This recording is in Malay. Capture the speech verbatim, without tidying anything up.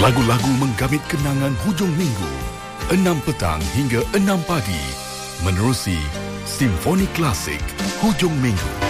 Lagu-lagu menggamit kenangan hujung minggu, enam petang hingga enam pagi, menerusi Simfoni Klasik Hujung Minggu.